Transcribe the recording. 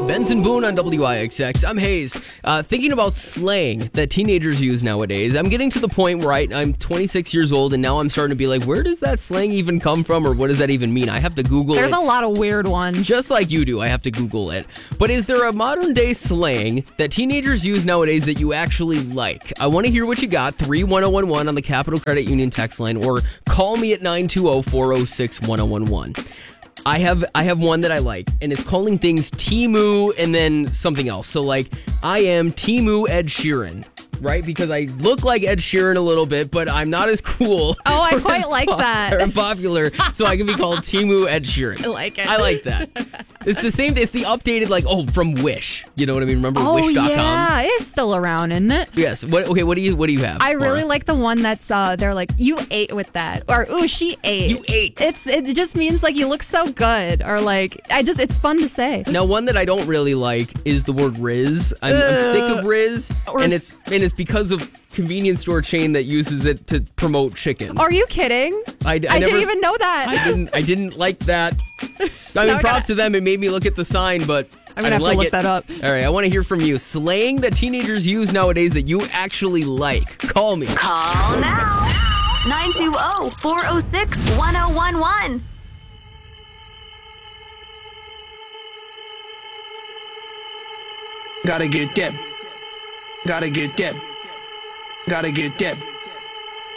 Benson Boone on WIXX. I'm Hayes. Thinking about slang that teenagers use nowadays, I'm getting to the point where I'm 26 years old, and now I'm starting to be like, where does that slang even come from, or what does that even mean? I have to Google it. There's a lot of weird ones. Just like you do, I have to Google it. But is there a modern day slang that teenagers use nowadays that you actually like? I want to hear what you got. 31011 on the Capital Credit Union text line, or call me at 920-406-1011. I have one that I like, and it's calling things Temu and then something else. So, like, I am Temu Ed Sheeran, right? Because I look like Ed Sheeran a little bit, but I'm not as cool. Oh, I quite like that. Or popular, so I can be called Temu Ed Sheeran. I like it. I like that. It's the same. It's the updated, like, from Wish. You know what I mean? Remember Wish.com? Yeah, it's still around, isn't it? Yes. What do you have? I really Laura? like the one that's they're like, you ate with that, or ooh, she ate. You ate. It just means like you look so good, or like it's fun to say. Now, one that I don't really like is the word Riz. I'm sick of Riz, and it's because of convenience store chain that uses it to promote chicken. Are you kidding? I didn't even know that. I didn't like that. I mean, props to them. It made me look at the sign, but I'm gonna have to look that up. All right, I want to hear from you. Slang that teenagers use nowadays that you actually like. Call me. Call now. 920-406-1011. Gotta get that. Gotta get that. Gotta get that.